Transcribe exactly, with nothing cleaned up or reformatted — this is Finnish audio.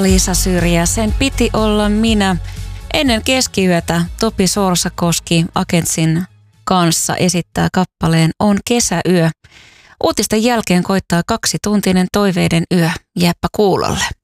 Liisa Syrjä, sen piti olla minä. Ennen keskiyötä Topi Sorsakoski Agentsin kanssa esittää kappaleen On kesäyö. Uutisten jälkeen koittaa kaksituntinen toiveiden yö. Jääpä kuulolle.